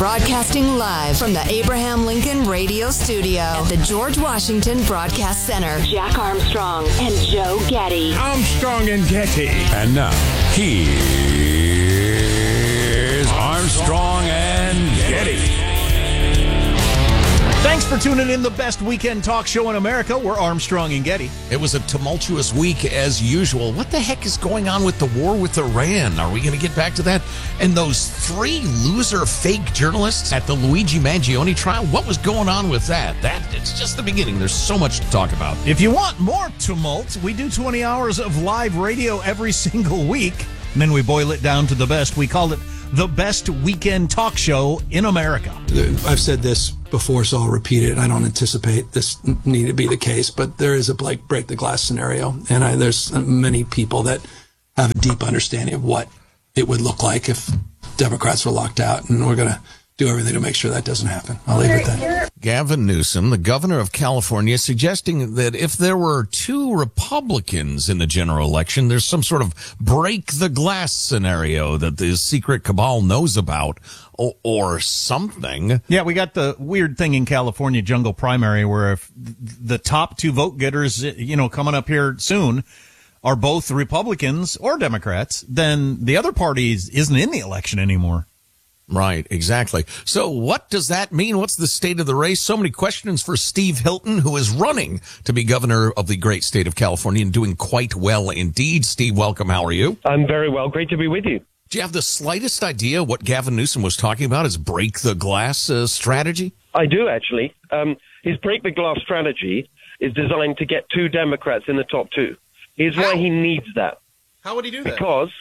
Broadcasting live from the Abraham Lincoln Radio Studio at the George Washington Broadcast Center. Jack Armstrong and Joe Getty. Armstrong and Getty. And now, here's Armstrong and Getty. Thanks for tuning in the best weekend talk show in America. We're Armstrong and Getty. It was a tumultuous week as usual. What the heck is going on with the war with Iran? Are we going to get back to that? And those 3 loser fake journalists at the Luigi Mangione trial, what was going on with that? It's just the beginning. There's so much to talk about. If you want more tumult, we do 20 hours of live radio every single week, and then we boil it down to the best. We call it the best weekend talk show in America. I've said this before, so I'll repeat it. I don't anticipate this need to be the case, but there is a break the glass scenario, and there's many people that have a deep understanding of what it would look like if Democrats were locked out, and we're going to do everything to make sure that doesn't happen. I'll leave it at that. Gavin Newsom, the governor of California, suggesting that if there were 2 Republicans in the general election, there's some sort of break the glass scenario that the secret cabal knows about or something. Yeah, we got the weird thing in California jungle primary where if the top 2 vote getters, coming up here soon are both Republicans or Democrats, then the other party isn't in the election anymore. Right, exactly. So what does that mean? What's the state of the race? So many questions for Steve Hilton, who is running to be governor of the great state of California and doing quite well indeed. Steve, welcome. How are you? I'm very well. Great to be with you. Do you have the slightest idea what Gavin Newsom was talking about, his break the glass strategy? I do, actually. His break the glass strategy is designed to get 2 Democrats in the top 2. Here's why he needs that. How would he do that? Because,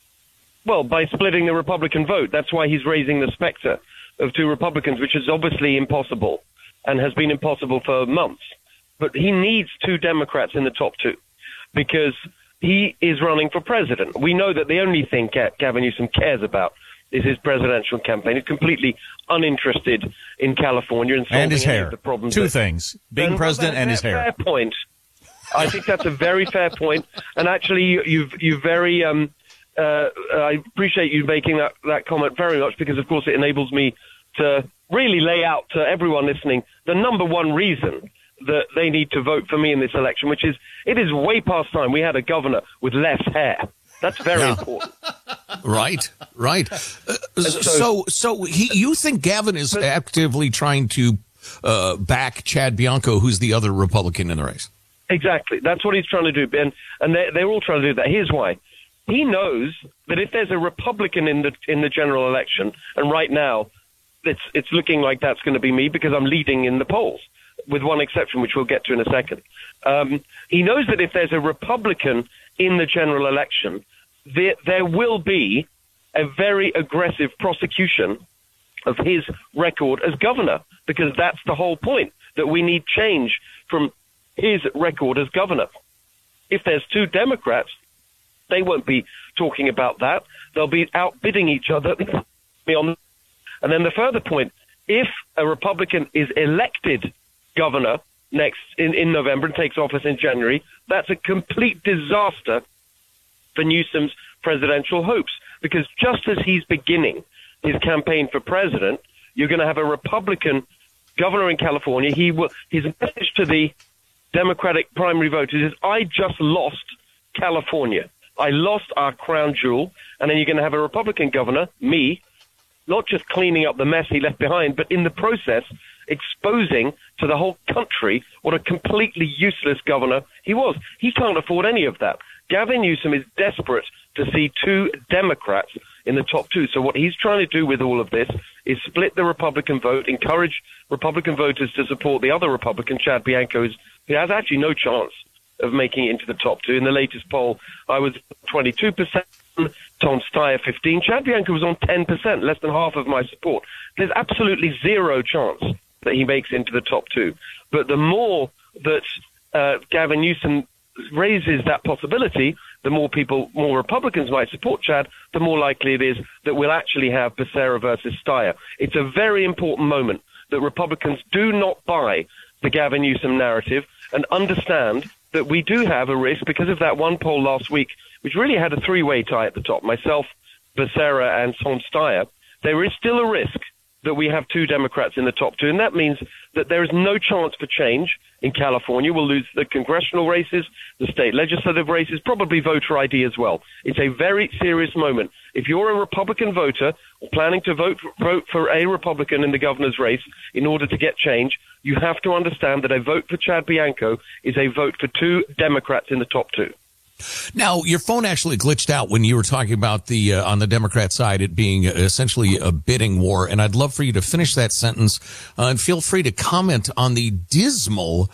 by splitting the Republican vote. That's why he's raising the specter of 2 Republicans, which is obviously impossible and has been impossible for months. But he needs 2 Democrats in the top 2 because he is running for president. We know that the only thing Gavin Newsom cares about is his presidential campaign. He's completely uninterested in California and solving his hair. The problems. 2 things: being president and his hair. Fair point. I think that's a very fair point. And actually, you very. I appreciate you making that comment very much because, of course, it enables me to really lay out to everyone listening the number one reason that they need to vote for me in this election, which is it is way past time we had a governor with less hair. That's very important. Right. You think Gavin is actively trying to back Chad Bianco, who's the other Republican in the race? Exactly. That's what he's trying to do, and they're all trying to do that. Here's why. He knows that if there's a Republican in the general election, and right now it's looking like that's going to be me because I'm leading in the polls, with one exception, which we'll get to in a second. He knows that if there's a Republican in the general election, there will be a very aggressive prosecution of his record as governor, because that's the whole point, that we need change from his record as governor. If there's 2 Democrats, they won't be talking about that. They'll be outbidding each other. And then the further point, if a Republican is elected governor in November and takes office in January, that's a complete disaster for Newsom's presidential hopes. Because just as he's beginning his campaign for president, you're going to have a Republican governor in California. His message to the Democratic primary voters is, I just lost California. I lost our crown jewel. And then you're going to have a Republican governor, me, not just cleaning up the mess he left behind, but in the process exposing to the whole country what a completely useless governor he was. He can't afford any of that. Gavin Newsom is desperate to see 2 Democrats in the top 2. So what he's trying to do with all of this is split the Republican vote, encourage Republican voters to support the other Republican, Chad Bianco, who has actually no chance of making it into the top 2. In the latest poll, I was 22%, Tom Steyer 15%. Chad Bianco was on 10%, less than half of my support. There's absolutely zero chance that he makes into the top 2. But the more that Gavin Newsom raises that possibility, the more Republicans might support Chad, the more likely it is that we'll actually have Becerra versus Steyer. It's a very important moment that Republicans do not buy the Gavin Newsom narrative and understand that we do have a risk because of that one poll last week, which really had a 3-way tie at the top, myself, Becerra, and Tom Steyer. There is still a risk that we have 2 Democrats in the top 2, and that means that there is no chance for change in California. We'll lose the congressional races, the state legislative races, probably voter ID as well. It's a very serious moment. If you're a Republican voter or planning to vote for a Republican in the governor's race in order to get change, you have to understand that a vote for Chad Bianco is a vote for 2 Democrats in the top 2. Now, your phone actually glitched out when you were talking about the on the Democrat side, it being essentially a bidding war. And I'd love for you to finish that sentence and feel free to comment on the dismal,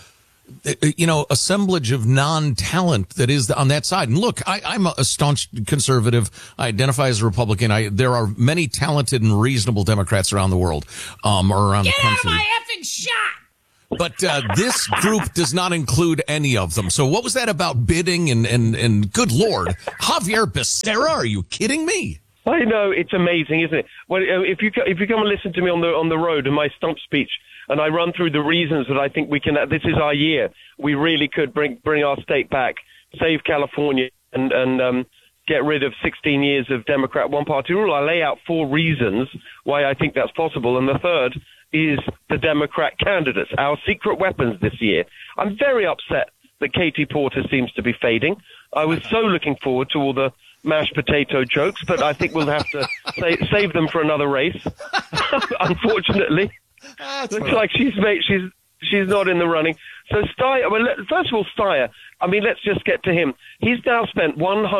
assemblage of non-talent that is on that side. And look, I'm a staunch conservative. I identify as a Republican. There are many talented and reasonable Democrats around the world, or around the country. Get out of my effing shot! But this group does not include any of them. So what was that about bidding and good Lord, Javier Becerra? Are you kidding me? I know, it's amazing, isn't it? Well, if you come and listen to me on the road in my stump speech, and I run through the reasons that I think we can. This is our year. We really could bring our state back, save California, and get rid of 16 years of Democrat one-party rule. I lay out 4 reasons why I think that's possible, and the third is the Democrat candidates, our secret weapons this year. I'm very upset that Katie Porter seems to be fading. I was so looking forward to all the mashed potato jokes, but I think we'll have to save them for another race. Unfortunately, looks like she's not in the running. So Steyer, well, first of all, Steyer. I mean, let's just get to him. He's now spent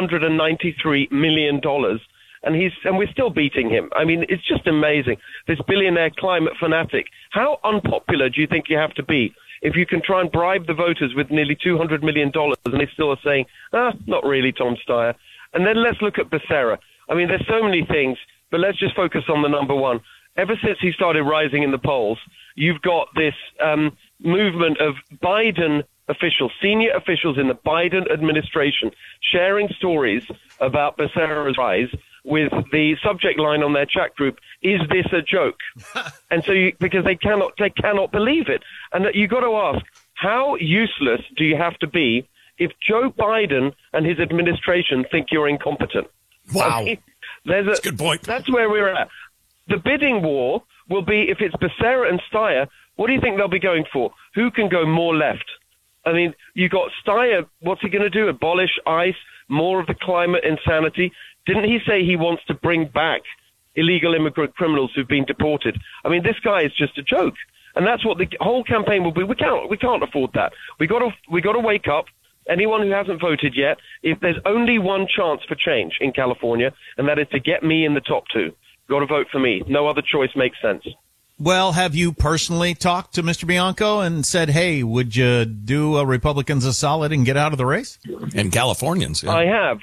$193 million. And we're still beating him. I mean, it's just amazing. This billionaire climate fanatic. How unpopular do you think you have to be if you can try and bribe the voters with nearly $200 million and they still are saying, not really, Tom Steyer. And then let's look at Becerra. I mean, there's so many things, but let's just focus on the number one. Ever since he started rising in the polls, you've got this movement of Biden officials, senior officials in the Biden administration, sharing stories about Becerra's rise with the subject line on their chat group, "Is this a joke?" And so, because they cannot believe it, and that you got to ask, how useless do you have to be if Joe Biden and his administration think you're incompetent? Wow, I mean, that's a good point. That's where we're at. The bidding war will be, if it's Becerra and Steyer, what do you think they'll be going for? Who can go more left? I mean, you got Steyer. What's he going to do? Abolish ICE? More of the climate insanity? Didn't he say he wants to bring back illegal immigrant criminals who've been deported? I mean, this guy is just a joke, and that's what the whole campaign will be. We can't afford that. We got to wake up. Anyone who hasn't voted yet, if there's only one chance for change in California, and that is to get me in the top 2, got to vote for me. No other choice makes sense. Well, have you personally talked to Mr. Bianco and said, hey, would you do Republicans a solid and get out of the race? And Californians. Yeah. I have.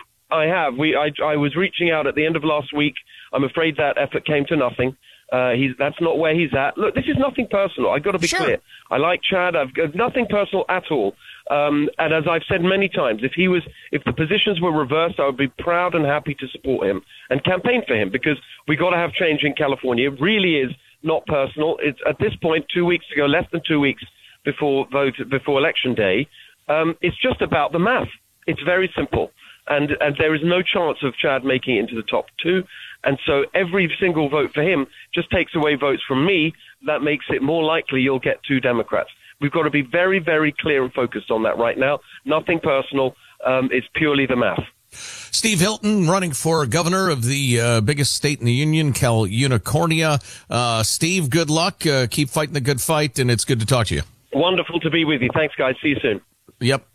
I was reaching out at the end of last week. I'm afraid that effort came to nothing. That's not where he's at. Look, this is nothing personal. I've got to be clear. I like Chad. I've got nothing personal at all. And as I've said many times, if the positions were reversed, I would be proud and happy to support him and campaign for him, because we got to have change in California. It really is not personal. It's at this point, 2 weeks to go, less than 2 weeks before Election Day. It's just about the math. It's very simple. And there is no chance of Chad making it into the top 2. And so every single vote for him just takes away votes from me. That makes it more likely you'll get 2 Democrats. We've got to be very, very clear and focused on that right now. Nothing personal. It's purely the math. Steve Hilton running for governor of the biggest state in the union, Cal Unicornia. Steve, good luck. Keep fighting the good fight, and it's good to talk to you. Wonderful to be with you. Thanks, guys. See you soon. Yep.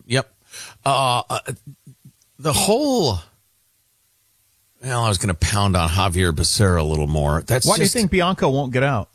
The whole... Well, I was going to pound on Javier Becerra a little more. Why do you think Bianco won't get out?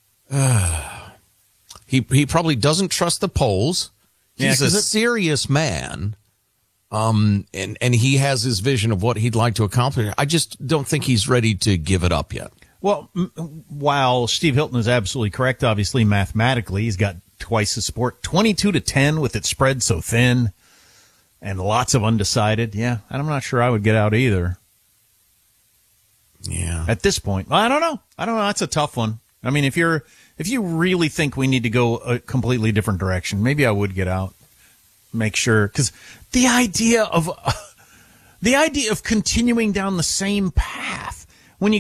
He probably doesn't trust the polls. He's a serious man. And he has his vision of what he'd like to accomplish. I just don't think he's ready to give it up yet. Well, while Steve Hilton is absolutely correct, obviously, mathematically, he's got twice the support, 22-10 with it spread so thin and lots of undecided. Yeah, I'm not sure I would get out either. Yeah. At this point, I don't know. That's a tough one. I mean, if you really think we need to go a completely different direction, maybe I would get out. Make sure, because the idea of continuing down the same path when you got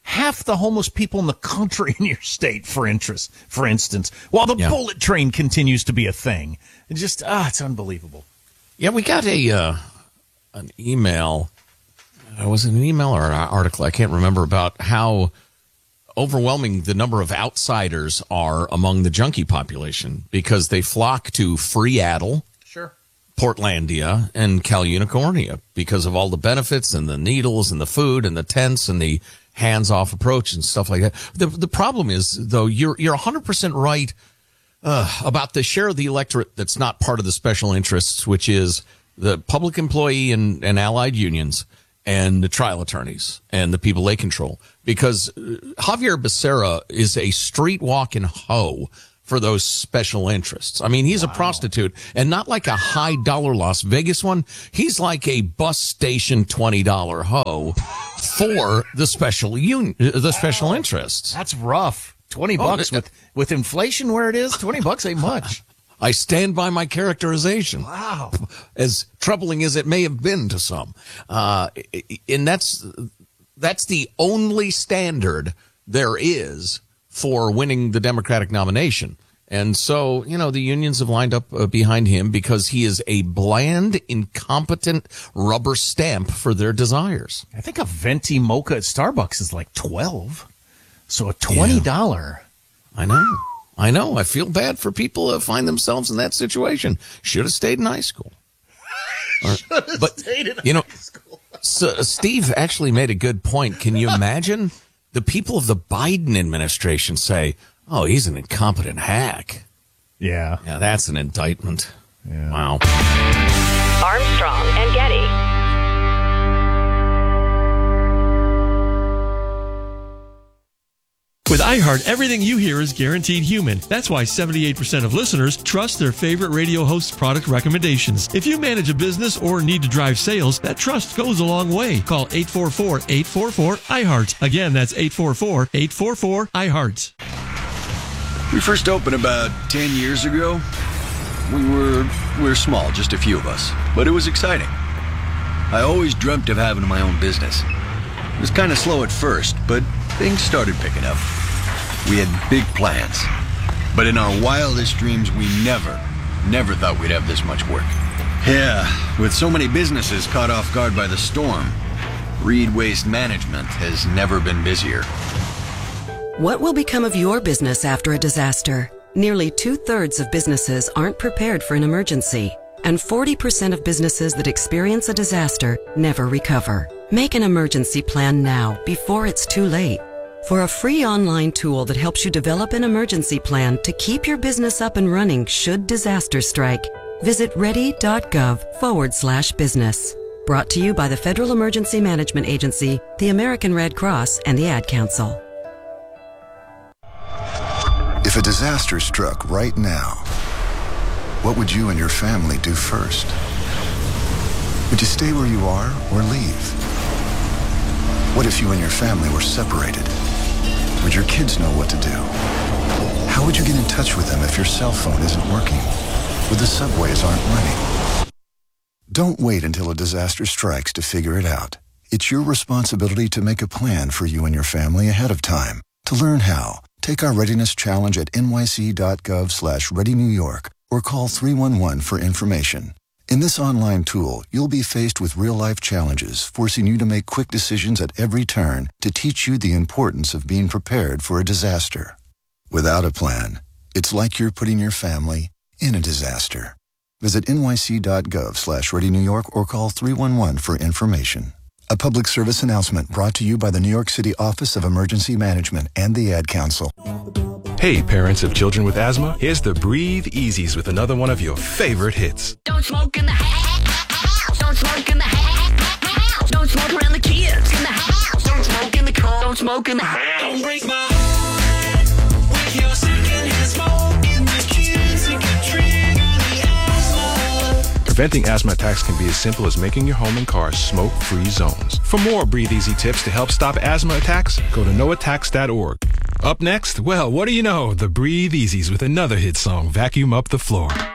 half the homeless people in the country in your state, for instance, while the bullet train continues to be a thing. It just, it's unbelievable. Yeah, we got an email. Was it an email or an article? I can't remember, about how overwhelming the number of outsiders are among the junkie population because they flock to Freadtle, Portlandia, and Cal Unicornia because of all the benefits and the needles and the food and the tents and the hands-off approach and stuff like that. The problem is, though, you're 100% right about the share of the electorate that's not part of the special interests, which is the public employee and allied unions and the trial attorneys and the people they control. Because Javier Becerra is a street walking hoe for those special interests. I mean, he's a prostitute, and not like a high dollar Las Vegas one. He's like a bus station $20 hoe for the special special interests. That's rough. $20 with inflation where it is. $20 ain't much. I stand by my characterization. Wow. As troubling as it may have been to some. And that's the only standard there is for winning the Democratic nomination. And so, the unions have lined up behind him because he is a bland, incompetent rubber stamp for their desires. I think a venti mocha at Starbucks is like $12. So a $20. Yeah. I know. I feel bad for people that find themselves in that situation. Should have stayed in high school. Stayed in high school. So Steve actually made a good point. Can you imagine the people of the Biden administration say, "Oh, he's an incompetent hack"? Yeah. Yeah, that's an indictment. Yeah. Wow. Armstrong and Getty. With iHeart, everything you hear is guaranteed human. That's why 78% of listeners trust their favorite radio host's product recommendations. If you manage a business or need to drive sales, that trust goes a long way. Call 844-844-iHeart. Again, that's 844-844-iHeart. We first opened about 10 years ago. We were small, just a few of us, but it was exciting. I always dreamt of having my own business. It was kind of slow at first, but things started picking up. We had big plans, but in our wildest dreams, we never thought we'd have this much work. Yeah, with so many businesses caught off guard by the storm, Reed Waste Management has never been busier. What will become of your business after a disaster? Nearly 2/3 of businesses aren't prepared for an emergency, and 40% of businesses that experience a disaster never recover. Make an emergency plan now, before it's too late. For a free online tool that helps you develop an emergency plan to keep your business up and running should disaster strike, visit ready.gov/business. Brought to you by the Federal Emergency Management Agency, the American Red Cross, and the Ad Council. If a disaster struck right now, what would you and your family do first? Would you stay where you are or leave? What if you and your family were separated? Would your kids know what to do? How would you get in touch with them if your cell phone isn't working or the subways aren't running? Don't wait until a disaster strikes to figure it out. It's your responsibility to make a plan for you and your family ahead of time. To learn how, take our readiness challenge at nyc.gov/readynewyork or call 311 for information. In this online tool, you'll be faced with real-life challenges, forcing you to make quick decisions at every turn to teach you the importance of being prepared for a disaster. Without a plan, it's like you're putting your family in a disaster. Visit nyc.gov/readynewyork or call 311 for information. A public service announcement brought to you by the New York City Office of Emergency Management and the Ad Council. Hey, parents of children with asthma, here's the Breathe Easies with another one of your favorite hits. Don't smoke in the house. Don't smoke in the house. Don't smoke around the kids in the house. Don't smoke in the car. Don't smoke in the house. Don't break my heart with your secondhand smoke in the kids and can trigger the asthma. Preventing asthma attacks can be as simple as making your home and car smoke-free zones. For more Breathe Easy tips to help stop asthma attacks, go to noattacks.org. Up next, well, what do you know? The Breathe Easies with another hit song, Vacuum Up the Floor.